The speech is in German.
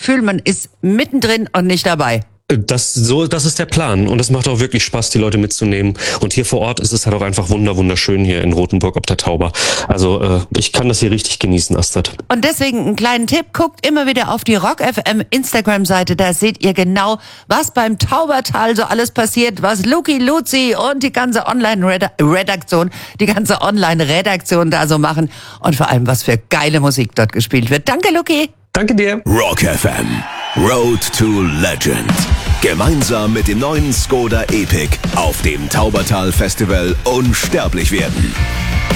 Gefühl, man ist mittendrin und nicht dabei. Das ist der Plan und es macht auch wirklich Spaß, die Leute mitzunehmen. Und hier vor Ort ist es halt auch einfach wunderschön hier in Rothenburg ob der Tauber. Also ich kann das hier richtig genießen, Astrid. Und deswegen einen kleinen Tipp, guckt immer wieder auf die Rock FM Instagram-Seite, da seht ihr genau, was beim Taubertal so alles passiert, was Luki, Luzi und die ganze Online-Redaktion da so machen und vor allem, was für geile Musik dort gespielt wird. Danke, Luki. Danke dir. Rock FM, Road to Legend. Gemeinsam mit dem neuen Skoda Epic auf dem Taubertal Festival unsterblich werden.